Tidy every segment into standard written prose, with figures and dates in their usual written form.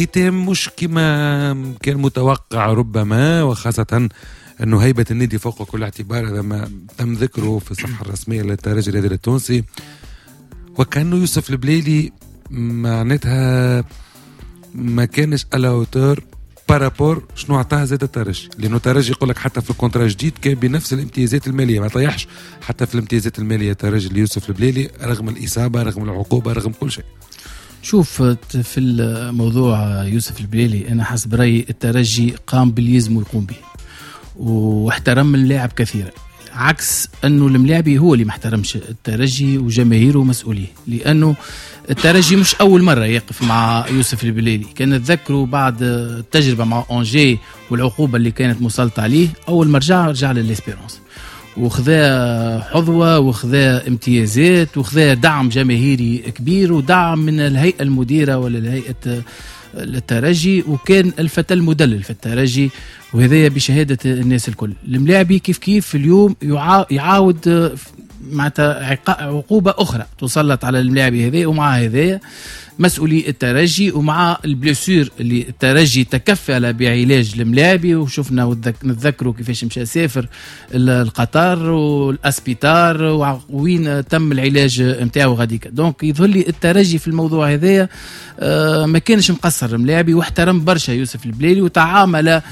ختام مش كما كان متوقع ربما، وخاصة أنه هيبة النادي فوق كل اعتبار، هذا ما تم ذكره في الصفحة الرسمية للترجي الرياضي التونسي. وكأنه يوسف البليلي معناتها ما كانش على اوتور بارابور شنو عطاها زاد الترجي، لأنه الترجي يقول لك حتى في الكونترا الجديد كان بنفس الامتيازات المالية، ما طيحش حتى في الامتيازات المالية الترجي ليوسف البليلي رغم الإصابة رغم العقوبة رغم كل شيء. شوف في الموضوع يوسف البليلي أنا حسب رأيي الترجي قام باللازم يقوم به واحترم اللاعب كثيرا، عكس أنه الملاعبي هو اللي ما احترمش الترجي وجماهيره ومسؤوليه، لأنه الترجي مش أول مرة يقف مع يوسف البليلي. كان تذكروا بعد التجربة مع أنجي والعقوبة اللي كانت مسلطة عليه، أول ما رجع للإسبيرونس وخذا حظوة وخذا امتيازات وخذا دعم جماهيري كبير ودعم من الهيئة المديرة ولا الهيئة الترجي، وكان الفتى المدلل في الترجي، وهذا بشهادة الناس الكل. الملاعبي كيف اليوم يعاود معناتها عقوبة أخرى تسلط على الملاعبي هذا، ومع هذا مسؤولي الترجي ومع البليسير اللي الترجي تكفل بعلاج الملاعبي، وشفنا نتذكروا كيفاش مشى سافر القطر والاسبيتار وين تم العلاج نتاعو غاديك. دونك يظهر لي الترجي في الموضوع هذايا ما كانش مقصر الملاعبي، واحترم برشا يوسف البليلي وتعامل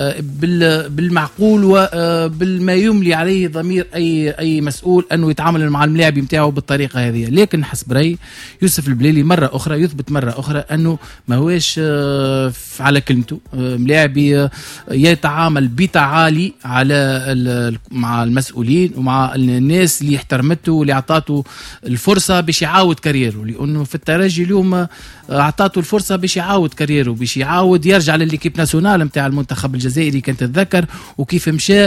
بالمعقول وبالما يملي عليه ضمير اي مسؤول انه يتعامل مع الملاعبي نتاعو بالطريقه هذه. لكن حسب رايي يوسف البليلي مره اخرى يثبت مرة أخرى أنه ما هوش على كلمته، ملاعبي يتعامل بتعالي على مع المسؤولين ومع الناس اللي احترمته واللي أعطاته الفرصة باش يعاود كاريره، لأنه في الترجي اليوم أعطاته الفرصة باش يعاود كاريره، باش يعاود يرجع للإكيب ناسيونال متاع المنتخب الجزائري كانت تتذكر، وكيف مشى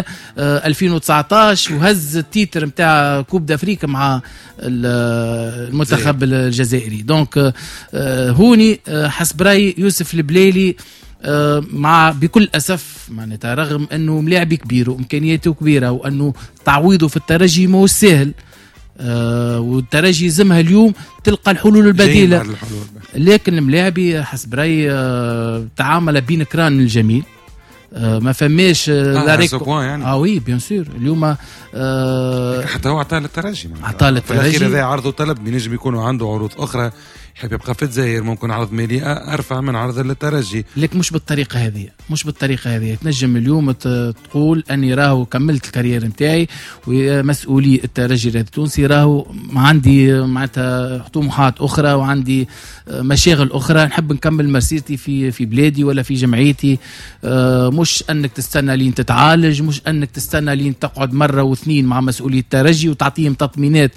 2019 وهز التيتر متاع كوب دافريكا مع المنتخب الجزائري. دونك هوني حسب رأي يوسف البليلي مع بكل أسف معناتها رغم أنه ملاعبي كبير وإمكانياته كبيرة وأنه تعويضه في الترجي ما هو سهل، والترجي يلزمها اليوم تلقى الحلول البديلة، لكن الملاعبي حسب رأي تعامل بين كران الجميل، ما فماش يعني. وي بيان سور اليوم حتى هو عطاه للترجي، عطاه للترجي في الأخير هذا عرض وطلب، بينجم يكونوا عنده عروض أخرى يحب يبقى في الجزائر، ممكن عرض مالي أرفع من عرض للترجي، لكن مش بالطريقة هذه. تنجم اليوم تقول أني راهو كملت الكارير نتاعي ومسؤولي الترجي التونسي راهو عندي معناتها طموحات أخرى وعندي مشاغل أخرى، نحب نكمل مسيرتي في بلادي ولا في جمعيتي، مش أنك تستنى لين تتعالج، مش أنك تستنى لين تقعد مرة واثنين مع مسؤولي الترجي وتعطيهم تطمينات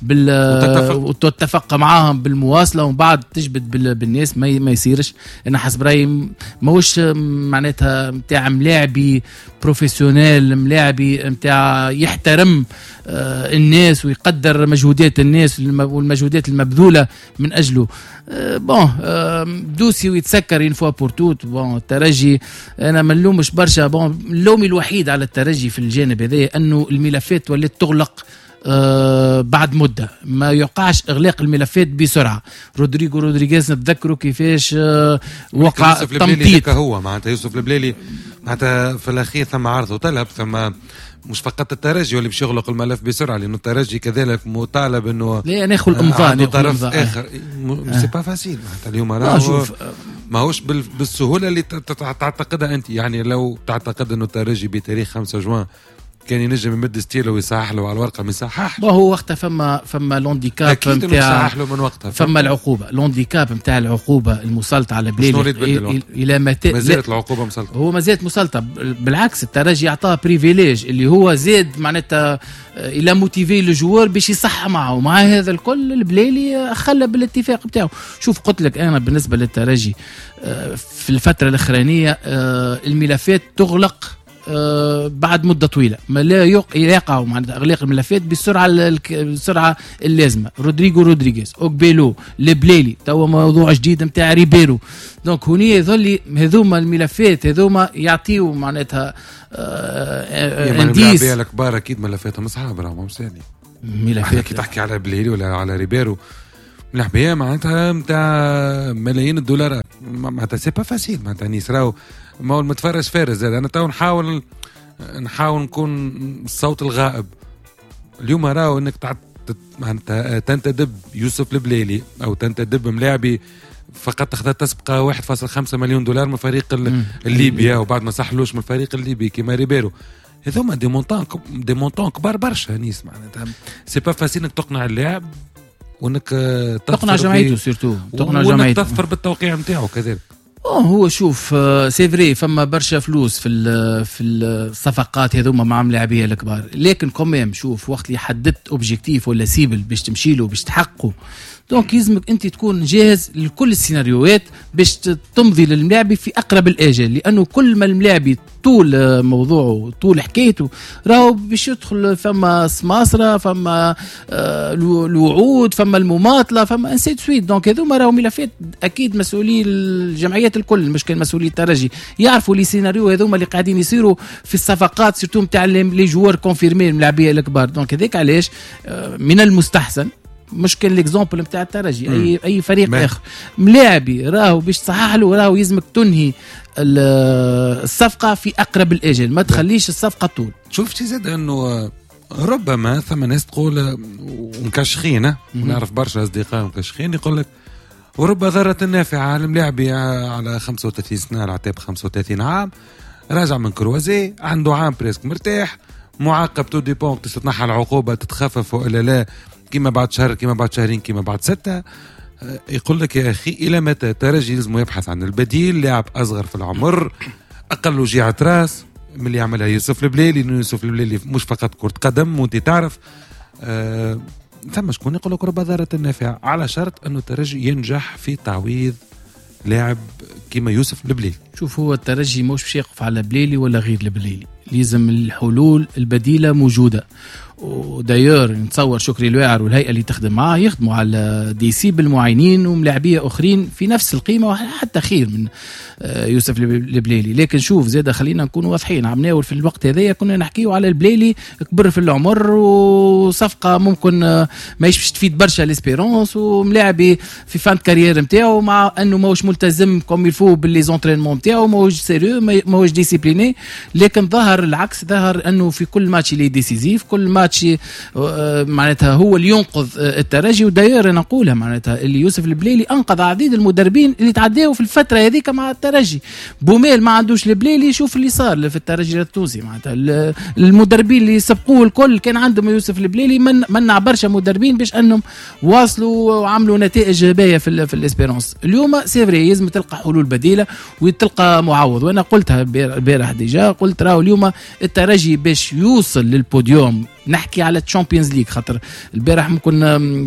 وتتفق معاهم بالمواصلة بعد تجبد بالناس، ما يصيرش. انا حسب رايي ماهوش معناتها متاع ملاعبي بروفيسيونيل، ملاعبي متاع يحترم الناس ويقدر مجهودات الناس والمجهودات المبذوله من اجله. دوسي ويتسكر ينفوا بورتوت. الترجي انا ما نلومش برشا، اللومي الوحيد على الترجي في الجانب هذا انه الملفات ولات تغلق بعد مدة، ما يوقعش إغلاق الملفات بسرعة. رودريغيز نتذكروا كيفاش وقع تمطيط. هو معناتها يوسف البليلي معناتها في الأخير ثم عرض وطلب، ثم مش فقط الترجي اللي باش يغلق الملف بسرعة، لأنه الترجي كذلك مطالب إنه لا ناخذ الإمضاء طرف آخر. سي با فاسيل معناتها اليوم ما هوش بالسهولة اللي تعتقدها أنت. يعني لو تعتقد إنه الترجي بتاريخ 5 جوان كان ينجم يمد ستيله ويصحح له على الورقه، ما يصححش. وهو وقتها فما لونديكاب نتاع من وقتها، فما العقوبه لونديكاب نتاع العقوبه المسلطه على بليلي الى متى ما زالت العقوبه مسلطه، هو ما زالت مسلطه. بالعكس الترجي اعطاه بريفيليج اللي هو زاد معناتها الى موتيفي الجوار باش يصح معه. مع هذا الكل البليلي خلى بالاتفاق بتاعه. شوف قلت لك انا بالنسبه للترجي في الفتره الاخرانيه الملفات تغلق بعد مدة طويلة، ما لا يقع مع إغلاق الملفات بالسرعة اللازمة. رودريغيز، أوكبيلو، لبليلي، توا موضوع جديد متاع ريبيرو. دونك هوني يظل هذوما الملفات هذوما يعطيو معناتها انديس. الكبار أكيد ملفاتهم أصحاب راهم مش سهلين. ملفات كي تحكي على بليلي ولا على ريبيرو الحبايه معناتها نتاع ملايين الدولارات، معناتها سي با فاسيل، معناتها نيس راهو ما هو المتفرج فارس زاد. انا تو نحاول نكون الصوت الغائب اليوم. راهو انك معناتها تنتدب يوسف البليلي او تنتدب ملاعبي فقط اخذت تسبقه 1.5 مليون دولار من فريق الليبيا، وبعد ما صحلوش من الفريق الليبي كيما ريبيرو. هذوما دي مونطون كبار برشا نيس، معناتها سي با فاسيل انك تقنع اللاعب وانك تقنع جمعيته سيرتو، تقنع جمعيته تظفر بالتوقيع نتاعو كذلك. هو شوف سي فري فما برشا فلوس في الصفقات هذوما مع اللاعبيه الكبار، لكن كوميم شوف وقت اللي حددت اوبجيكتيف ولا سيبل باش تمشي له باش تحققه، دونك يلزمك انت تكون جاهز لكل السيناريوهات باش تمضي للملاعبي في اقرب الاجل، لانه كل ما الملاعبي طول موضوعه طول حكايته راهو باش يدخل فما سماسره، فما الوعود، فما المماطله، فما انسيت سويت. دونك هذوما راهو ملفات اكيد مسؤولي الجمعيات الكل، مش كان مسؤولي الترجي يعرفوا لي سيناريو هذوما اللي قاعدين يصيروا في الصفقات سيرتو نتاع لي جوار كونفيرمي الملاعبيه الكبار. دونك هذاك علاش من المستحسن مش كان ليكزامبل نتاع الترجي اي فريق اخر ملاعبي راهو باش تصحح له راهو يلزمك تنهي الصفقه في اقرب الاجل، ما تخليش الصفقه طول. شفتي زاد انه ربما ثم ناس تقول ومكشخين، نعرف برشا اصدقاء مكشخين يقول لك ورب ضرة نافعة الملاعبي على 35 سنة، العتاب 35 عام، راجع من كروازي، عنده عام بريسك مرتاح، معاقب تو ديبون تتنحى العقوبة تتخفف وإلا لا، كيما بعد شهر كيما بعد شهرين كيما بعد 6. يقول لك يا أخي إلى متى الترجي لازم يبحث عن البديل، لاعب أصغر في العمر أقل وجيعة راس من اللي يعملها يوسف البليلي، لأنه يوسف البليلي مش فقط كرة قدم وانت تعرف ثم شكون يقول لك ربما ضارة النافعة، على شرط أنه الترجي ينجح في تعويض لاعب كيما يوسف البليلي. شوف هو الترجي مش باش يقف على بليلي ولا غير البليلي، لازم الحلول البديلة موجودة. ودايور نتصور شكري الواعر والهيئة اللي تخدم معاه يخدموا على دي سي بالمعينين وملاعبية أخرين في نفس القيمة وحتى خير من يوسف البليلي. لكن شوف زيادة خلينا نكون واضحين، عمناول في الوقت هذا كنا نحكيه على البليلي كبر في العمر وصفقة ممكن ما يشبش تفيد برشا الاسبيرونس وملاعبي في فانت كارير متاعه، مع أنه ماهوش ملتزم كوم يلفو باللي زونترينمون متاعه، ماهوش سيريو، ماهوش ديسيبليني. لكن ظهر العكس، ظهر أنه في كل ماتش اللي ديسيزيف، كل ماتش معناتها هو اللي ينقذ الترجي. وداير نقولها معناتها اللي يوسف البليلي أنقذ عديد المدربين اللي تعداوا في الفترة هذيك مع الترجي. بوميل ما عندوش البليلي، شوف اللي صار في الترجي التونسي، معناتها المدربين اللي سبقوه الكل كان عندهم يوسف البليلي، منع برشا مدربين باش انهم واصلوا وعملوا نتائج ايجابيه في الاسبيرونس. اليوم سيفري لازم تلقى حلول بديله وتلقى معوض، وانا قلتها البارح ديجا، قلت راهو اليوم الترجي باش يوصل للبوديوم، نحكي على الشامبيونز ليج خاطر البارح ممكن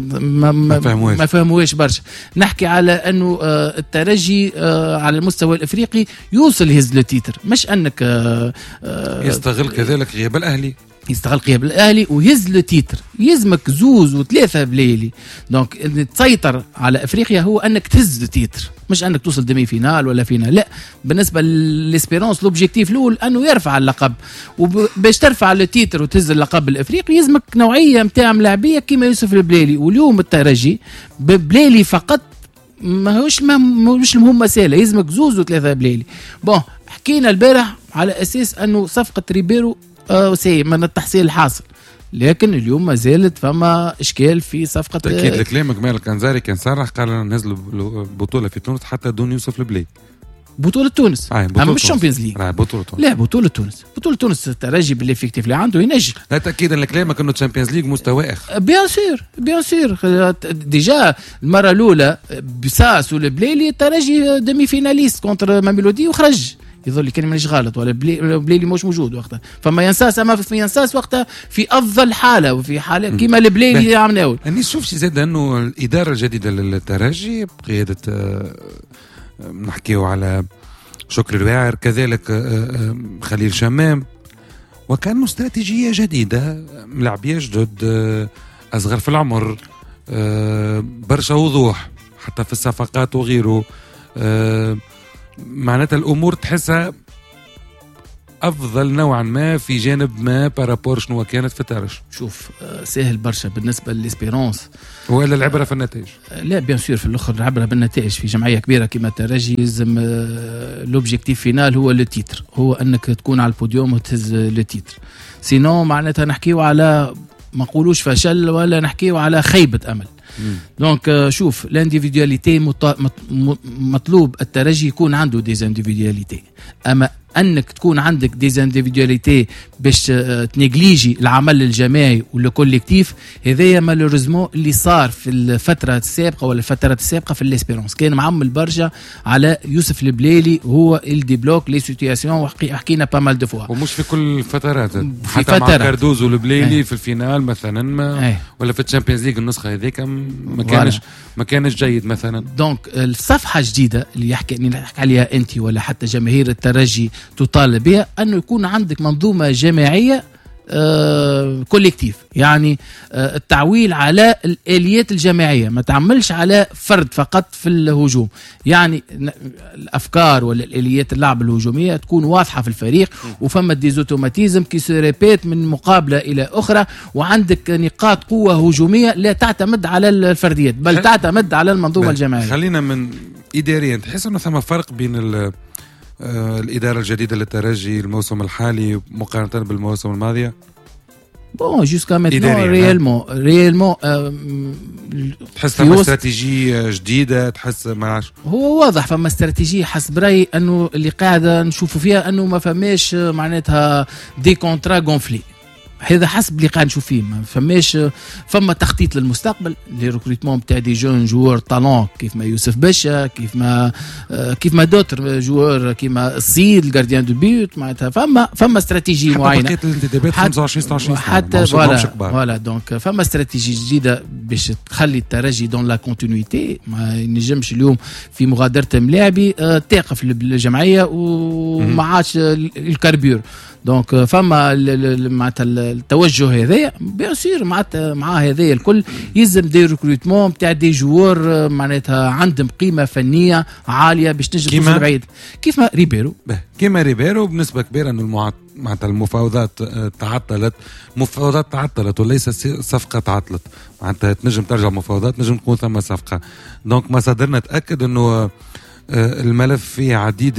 ما فهموش برشا، نحكي على انه الترجي على المستوى الافريقي يوصل يهز التيتر، مش انك يستغل كذلك غياب الاهلي، يستغل غياب الاهلي ويهز التيتر. يلزمك زوز وثلاثه بليلي. دونك تسيطر على افريقيا هو انك تهز التيتر، مش انك توصل دمي فينال ولا فينال، لا. بالنسبه للاسبيرونس لوبجيكتيف الاول انه يرفع اللقب، وباش ترفع التيتر وتهز اللقب الافريقي يلزمك نوعيه نتاع ملاعبيه كيما يوسف البليلي. واليوم الترجي ببليلي فقط مش المهمه سهله، يلزمك زوز وثلاثه بليلي. بون حكينا البارح على اساس انه صفقه ريبيرو سي من التحصيل الحاصل، لكن اليوم ما زالت فما اشكال في صفقه. اكيد الكلام مال الكنزاري كان صرح قال نزلوا بطوله في تونس حتى دون يوسف البليلي. بطولة تونس مش الشامبيونز ليج، لا بطولة تونس. بطولة تونس الترجي بالافكتيف اللي عنده ينجح. لا تأكيدا لكلامك انه الشامبيونز ليج مستوى اخر. بيان سور ديجا المرة الأولى بساس والبليلي الترجي ديمي فيناليست كونتر ماميلودي وخرج، يظل كان مانيش غلط، ولا بليلي مش موجود وقتها، فما ينساس اما في ينساس وقتها في افضل حاله وفي حاله كيما البليلي عملناول. اني شوف زاد انه الاداره الجديده للترجي بقياده نحكيو على شكري الواعر كذلك خليل شمام، وكانوا استراتيجيه جديده، ملاعبيه جدد اصغر في العمر، برشا وضوح حتى في الصفقات وغيره. معناتها الامور تحسها افضل نوعا ما في جانب ما بارابور شنو كانت في الترجي؟ شوف سهل برشا بالنسبه للإسبيرونس، ولا العبره في النتائج؟ لا بيان سور في الاخر العبره بالنتائج. في جمعيه كبيره كما الترجي لازم لوبجيكتيف فينال هو لو تيتر، هو انك تكون على البوديوم وتهز لو تيتر. سينو معناتها نحكيو على ما نقولوش فشل ولا نحكيو على خيبه امل. دونك شوف الانديفيدواليتي مطلوب الترجي يكون عنده ديزانديفيدواليتي، اما انك تكون عندك ديزانديفيدواليتي باش تنجليجي العمل الجماعي والكوليكتيف، هذايا مالوريزمون اللي صار في الفتره السابقه ولا الفترات السابقه في الاسبيرونس. كان معمل برشا على يوسف البليلي هو الديبلوك لي سيتوياسيون، وحكينا بامال دو فوا ومش في كل الفترات، في حتى فترات. مع كاردوز والبليلي في الفينال مثلا ولا في الشامبيونز ليج النسخه هذيك ما كانش جيد مثلا. دونك الصفحه الجديده اللي نحكي عليها انت ولا حتى جماهير الترجي تطالب بها، انه يكون عندك منظومه جماعيه كوليكتيف، يعني التعويل على الآليات الجماعية، ما تعملش على فرد فقط في الهجوم. يعني الأفكار ولا الآليات اللعب الهجومية تكون واضحة في الفريق، وفما ديزوتوماتيزم كي سيريبيت من مقابلة إلى أخرى، وعندك نقاط قوة هجومية لا تعتمد على الفرديات بل تعتمد على المنظومة الجماعية. خلينا من إداريا، تحس أنه ثم فرق بين الإدارة الجديدة للترجي الموسم الحالي مقارنة بالموسم الماضية؟ بون جوسكا ميتنون ريالمون تحس فما استراتيجية جديدة؟ تحس معاش هو واضح فما استراتيجية حسب رأيي أنه اللي قاعدة نشوفوا فيها أنه ما فماش معناتها دي كونترا غونفلي. هذا حسب اللي قاعد نشوف فيه، ما فماش فما تخطيط للمستقبل، لي ريكروتمون تاع دي جون جوار طالون كيف ما يوسف باشا، كيف ما دوتر جوار كيما السيد الجارديان دو بيوت، معناتها فما استراتيجيه معينه. حتى بقيت الانتدابات 25 26 حتى فوالا دونك فما استراتيجيه جديده باش تخلي الترجي دون لا كونتينيتي. ما ينجمش اليوم في مغادره ملاعبي تقف الجمعيه وما عادش الكاربير. دونك فما معناتها التوجه هذايا بيان سور مع هذايا الكل يلزم دي ريكروتمون تاع دي جوار معناتها عندهم قيمه فنيه عاليه باش تنجم توصل بعيد، كيف ما ريبيرو بنسبه كبيره. انه معناتها المفاوضات تعطلت وليس صفقه تعطلت، معناتها تنجم ترجع مفاوضات، نجم تكون ثم صفقه. دونك مصادرنا تاكد انه الملف فيه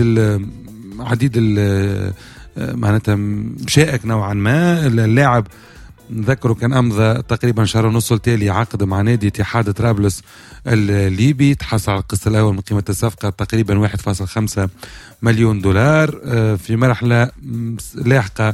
عديد معناتها شائك نوعا ما. اللاعب نذكره كان أمضى تقريبا شهر ونص التالي عقد مع نادي اتحاد طرابلس الليبي، تحصل على القسط الأول من قيمة الصفقة تقريبا 1.5 مليون دولار. في مرحلة لاحقة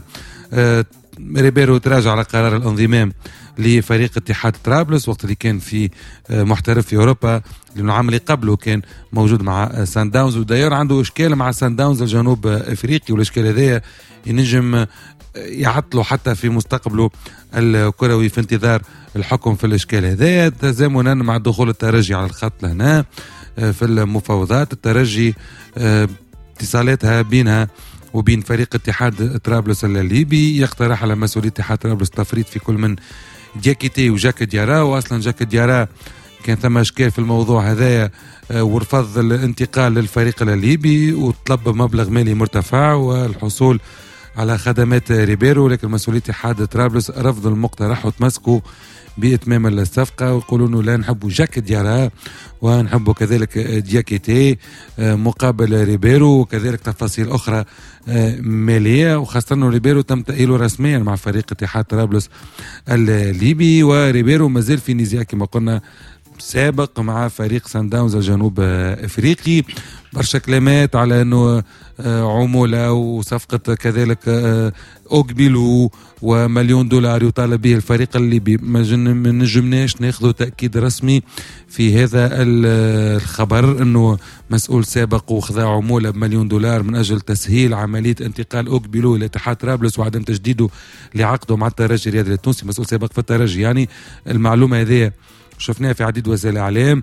ريبيرو تراجع على قرار الانضمام لفريق اتحاد طرابلس وقت اللي كان في محترف في أوروبا، لأنه عام اللي قبله كان موجود مع سان داونز، وداير عنده إشكال مع سان داونز الجنوب أفريقي، والإشكال هذا ينجم يعطله حتى في مستقبله الكروي في انتظار الحكم في الإشكال هذا. تزامنا مع دخول الترجي على الخط لهنا في المفاوضات، الترجي اتصالاتها بينها وبين فريق اتحاد طرابلس الليبي يقترح على مسؤولي اتحاد طرابلس التفريط في كل من دياكيتي وجاك ديارا. واصلا جاك ديارا كان ثم اشكال في الموضوع هذايا ورفض الانتقال للفريق الليبي وطلب مبلغ مالي مرتفع والحصول على خدمات ريبيرو، لكن مسؤولي اتحاد طرابلس رفض المقترح وتمسكوا بإتمام الصفقة ويقولوا أنه لا نحبوا جاك ديارا ونحبوا كذلك دياكيتي مقابل ريبيرو، وكذلك تفاصيل أخرى مالية، وخاصة أنه ريبيرو تم تأهيله رسميا مع فريق اتحاد طرابلس الليبي، وريبيرو مازال في نزاع كما قلنا سابق مع فريق سان داونز الجنوب افريقي. برشا كلمات على انه عمولة وصفقة كذلك اوكبيلو ومليون دولار يطالب به الفريق الليبي. ما نجمناش ناخذ تأكيد رسمي في هذا الخبر انه مسؤول سابق وخذا عمولة بمليون دولار من اجل تسهيل عملية انتقال اوكبيلو الى اتحاد طرابلس وعدم تجديده لعقده مع الترجي الرياضي التونسي، مسؤول سابق في الترجي. يعني المعلومة هذه شفناها في عديد وسائل الإعلام،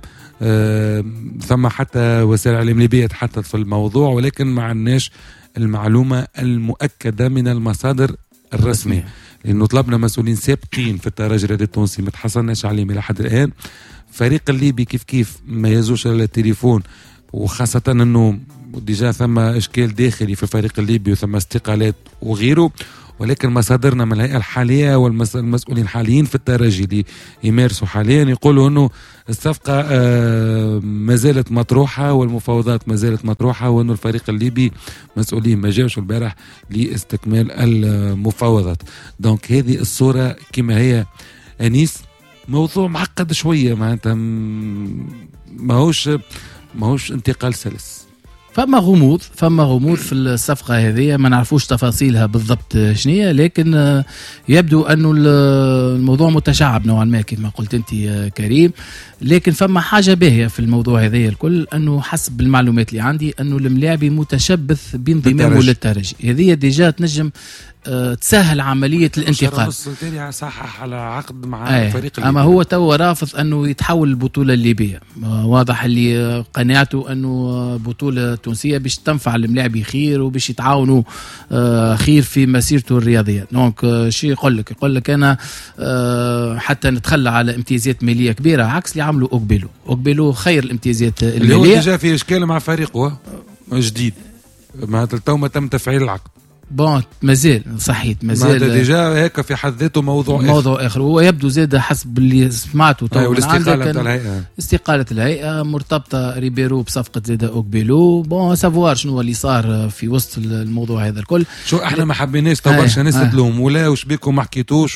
ثم حتى وسائل الإعلام ليبية تحدثت في الموضوع، ولكن ما عندناش المعلومة المؤكدة من المصادر الرسمية، لأنه طلبنا مسؤولين سابقين في الترجي الرياضي التونسي ما تحصلناش عليهم إلى حد الآن. فريق الليبي كيف ما يزوش على التليفون، وخاصة أنه ديجا ثم اشكال داخلي في الفريق الليبي وثم استقالات وغيره، ولكن مصادرنا من الهيئة الحالية والمسؤولين الحاليين في الترجي اللي يمارسوا حاليا يقولوا انه الصفقة ما زالت مطروحة والمفاوضات ما زالت مطروحة، وانه الفريق الليبي مسؤولين ما جاوش البارح لاستكمال المفاوضات. دونك هذه الصورة كما هي أنيس، موضوع معقد شوية معناتها، ماهوش انتقال سلس. فما غموض في الصفقة هذه، ما نعرفوش تفاصيلها بالضبط شنية، لكن يبدو أنه الموضوع متشعب نوعا ما كما قلت أنت كريم. لكن فما حاجة باهية في الموضوع هذا الكل، أنه حسب المعلومات اللي عندي أنه الملاعبي متشبث بانضمامه للترجي. هذه ديجا تنجم تسهل عملية الانتقال. صحح على عقد مع الفريق الليبي، أما هو تو رافض أنه يتحول البطولة الليبية. واضح اللي قناعته أنه بطولة تونسية باش تنفع الملاعبي خير وباش يتعاونوا خير في مسيرته الرياضية. دونك شي يقول لك أنا حتى نتخلى على امتيازات مالية كبيرة، عكس اللي عملوا أوكبيلو خير الامتيازات المالية. اللي هو ديجا في إشكال مع فريقه جديد، معناتها تو ما تم تفعيل العقد. بون مازال ديجا هيك في حد ذاته موضوع اخر. هو يبدو زاد حسب اللي سمعته تو استقالة الهيئة مرتبطة ريبيرو بصفقة زاد اوكبيلو. بون سافوار شنو اللي صار في وسط الموضوع هذا الكل. شو احنا ما حبيناش تو برشا ناس تلوم ولا وش بيكم ما حكيتوش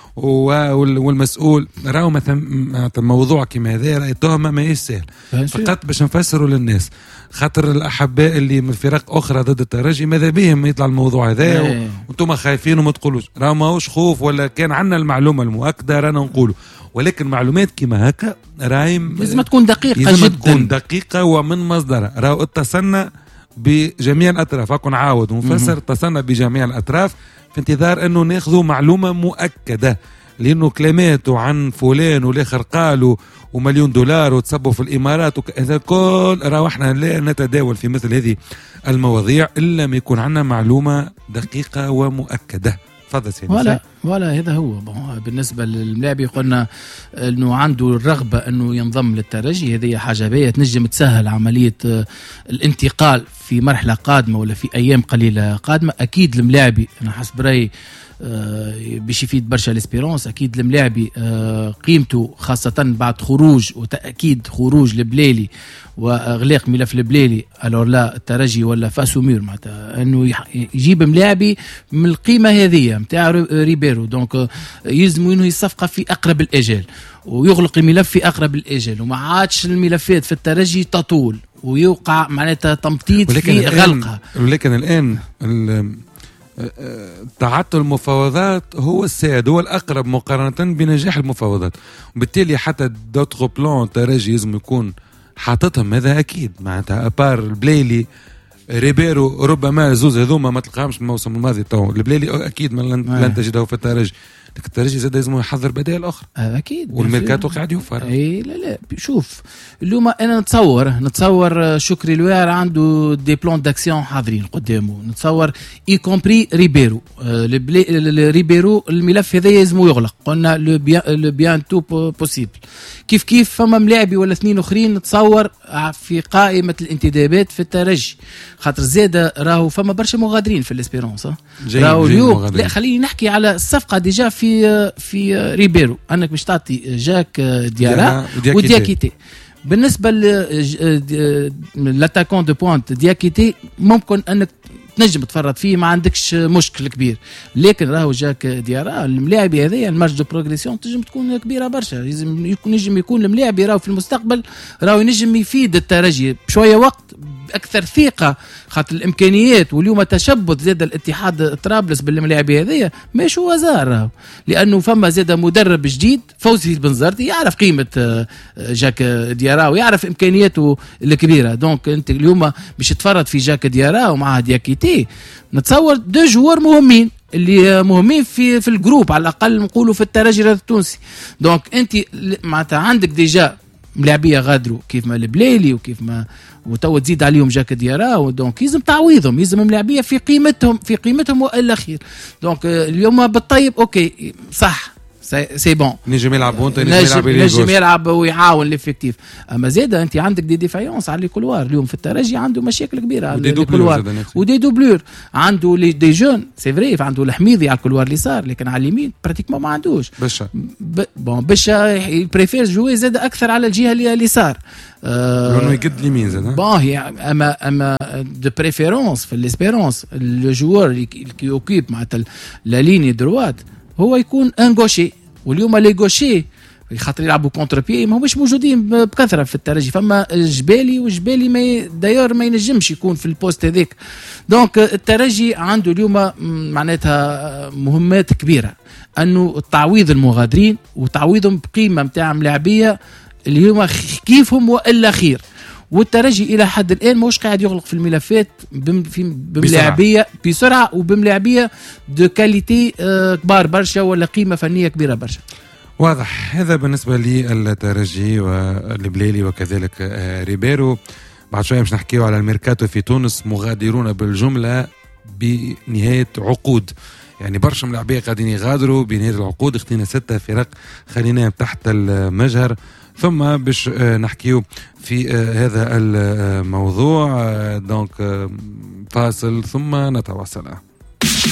والمسؤول راهو مثلا الموضوع كما هذا راهي تهمة ما يسهل فقط باش نفسروا للناس، خاطر الأحباء اللي من فرق أخرى ضد الترجي ماذا بهم يطلع الموضوع هذا وانتم خايفين وما تقولوش. راهو ماهوش خوف ولا كان عنا المعلومة المؤكدة رانا نقوله، ولكن معلومات كما هكا راهي لازم تكون دقيقة جدا، تكون دقيقة ومن مصدرها. راهو اتصلنا بجميع الأطراف، أكون عاود ونفسر، اتصلنا بجميع الأطراف في انتظار أنه ناخذوا معلومة مؤكدة، لأنه كلماته عن فلان والآخر قالوا ومليون دولار وتصبوا في الإمارات هذا كل راهو احنا لا نتداول في مثل هذه المواضيع إلا ما يكون عندنا معلومة دقيقة ومؤكدة. تفضل سيدي. ولا هذا هو بالنسبة للملاعبي قلنا أنه عنده الرغبة أنه ينضم للترجي، هذه حاجة باهية تنجم تسهل عملية الانتقال في مرحلة قادمة ولا في أيام قليلة قادمة. أكيد الملاعبي أنا حسب رأيي باش يفيد برشا الاسبيرونس. اكيد الملاعبي قيمته خاصه بعد خروج وتاكيد خروج البليلي واغلاق ملف البليلي، الور لا الترجي ولا فاسومير معناتها انه يجيب ملاعبي من القيمه هذه نتاع ريبيرو. دونك يلزم انه الصفقه في اقرب الاجال ويغلق الملف في اقرب الاجال، وما عادش الملفات في الترجي تطول ويوقع معناتها تمطيط في غلقها. ولكن الان تعطل المفاوضات هو السائد، هو الأقرب مقارنة بنجاح المفاوضات، وبالتالي حتى دوتغو بلان ترجي لازم يكون حاططهم، هذا أكيد معناتها أبار البليلي ريبيرو ربما زوز هذوما ما تلقاهمش الموسم الماضي. تو البليلي أكيد لن تجده في الترجي، لكن الترجي زاد لازم يحضر بدائل أخرى أكيد، والميركاتو قاعد يوفر. لا شوف اليوم أنا نتصور شكري الوير عنده دي بلان داكسيون حاضرين قدامه، نتصور اي كومبري ريبيرو ريبيرو الملف هذا لازم يغلق. قلنا لو بيان تو بوسيبل. كيف فما ملاعبي ولا اثنين اخرين نتصور في قائمة الانتدابات في الترجي، خاطر زاد راهو فما برشا مغادرين في الاسبيرونس. راهو اليوم لا خليني نحكي على الصفقة ديجا في ريبيرو، انك باش تعطي جاك ديارا ودياكيتي. بالنسبه للاتاكون دو بوينت دياكيتي ممكن انك تنجم تفرط فيه، ما عندكش مشكل كبير، لكن راهو جاك ديارا الملاعب هذايا المارج دو بروغريسيون تنجم تكون كبيره برشا. لازم يكون الملاعب راهو في المستقبل راهو ينجم يفيد الترجي بشويه وقت اكثر ثقه، خاطر الامكانيات واليوم تشبث زاد الاتحاد طرابلس بالملاعب هذيا ماشي وزار راهو، لانه فما زاد مدرب جديد فوزي البنزرتي يعرف قيمه جاك ديارا ويعرف امكانياته الكبيره. دونك انت اليوم باش تفرط في جاك ديارا ومعها دياكيتي، نتصور دو جوار مهمين اللي مهمين في الجروب على الاقل نقولوا في الترجي التونسي. دونك انت معناتها عندك ديجا ملاعبيه غادروا كيف ما البليلي وكيف ما وتو تزيد عليهم جاك ديارا، ودونك يلزم تعويضهم، يلزم ملاعبيه في قيمتهم والا خير. دونك اليوم بالطيب اوكي سي بون نجم يلعب وانت نجم يلعب ويعاون ليفيكتيف. اما زيد انت عندك دي ديفايونس على الكولوار. اليوم في الترجي عنده مشاكل كبيره على الكولوار ودي دوبلور. عنده دي جون سي فري، عنده الحميدي على الكولوار اليسار، لكن على اليمين براتيكمون ما عندوش. بون بشا يبريفير جوي زاد اكثر على الجهه اليسار لانه يقد اليمين زاد. بون هي اما دو بريفيرونس في ليسبيرونس لو جوور اللي اوكيب معناتها لا ليني دروات هو يكون ان غوشي. واليوم لي غوشي خاطر يلعبوا كونتر بي ما هماش موجودين بكثره في الترجي. فما الجبالي والجبالي ما داير ما ينجمش يكون في البوست هذيك. دونك الترجي عنده اليوم معناتها مهمات كبيره، انه تعويض المغادرين وتعويضهم بقيمه نتاع ملاعبيه اليوم كيفهم والا خير. والترجي الى حد الان مش قاعد يغلق في الملفات بملاعبيه بسرعه وبملاعبيه دو كاليتي كبار برشا ولا قيمه فنيه كبيره برشا. واضح. هذا بالنسبه للترجي والبليلي وكذلك ريبيرو. بعد شويه مش نحكيو على الميركاتو في تونس. مغادرون بالجمله بنهايه عقود، يعني برشا ملاعبيه قاعدين يغادروا بنهايه العقود. اختينا 6 فرق خليناهم تحت المجهر. ثم باش نحكيو في هذا الموضوع. دونك فاصل ثم نتواصل.